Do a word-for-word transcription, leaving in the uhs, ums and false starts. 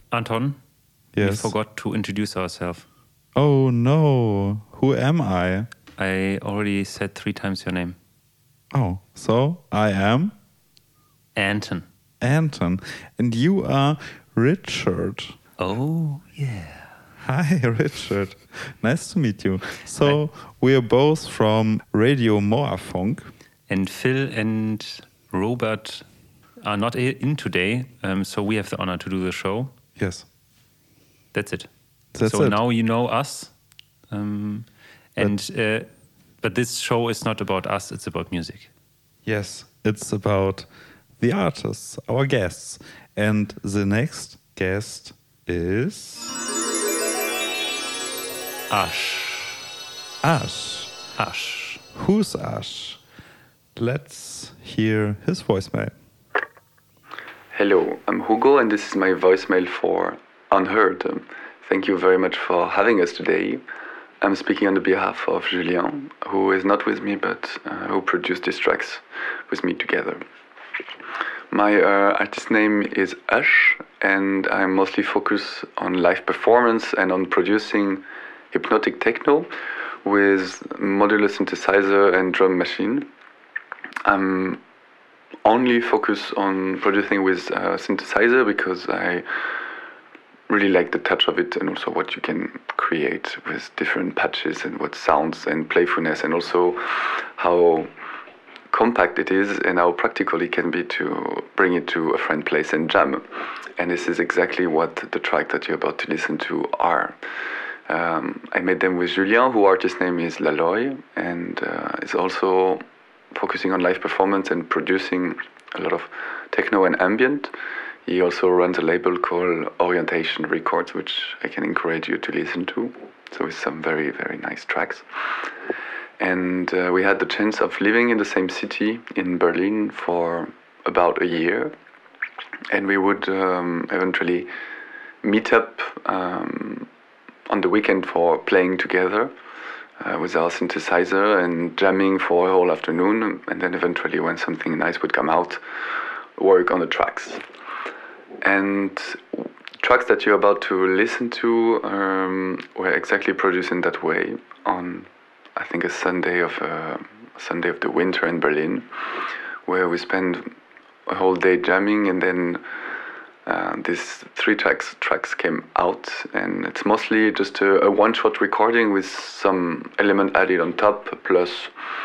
Anton, Yes. we forgot to introduce ourselves. Oh no, who am I? I already said three times your name. Oh, so I am Anton. Anton, and you are Richard. Oh, yeah. Hi, Richard. Nice to meet you. So, we are both from Radio Moorfunk. And Phil and Robert are not i- in today, um, so we have the honor to do the show. Yes. That's it. That's so it. now you know us. Um, and uh, but this show is not about us, it's about music. Yes, it's about the artists, our guests. And the next guest is Ash. Ash. Ash. Who's Ash? Let's hear his voicemail. Hello, I'm Hugo, and this is my voicemail for Unheard. Um, thank you very much for having us today. I'm speaking on the behalf of Julien, who is not with me, but uh, who produced these tracks with me together. My uh, artist name is Ash, and I mostly focus on live performance and on producing hypnotic techno with modular synthesizer and drum machine. I'm only focus on producing with uh, synthesizer because I really like the touch of it and also what you can create with different patches and what sounds and playfulness, and also how compact it is and how practical it can be to bring it to a friend place and jam. And this is exactly what the track that you're about to listen to are. Um, I made them with Julien, whose artist name is Laloy, and uh, is also focusing on live performance and producing a lot of techno and ambient. He also runs a label called Orientation Records, which I can encourage you to listen to. So it's some very, very nice tracks. And uh, we had the chance of living in the same city in Berlin for about a year. And we would um, eventually meet up um, on the weekend for playing together uh, with our synthesizer and jamming for a whole afternoon. And then eventually, when something nice would come out, work on the tracks. And tracks that you're about to listen to um, were exactly produced in that way on, I think, a Sunday of uh, a Sunday of the winter in Berlin, where we spent a whole day jamming, and then uh, these three tracks tracks came out, and it's mostly just a, a one-shot recording with some element added on top, plus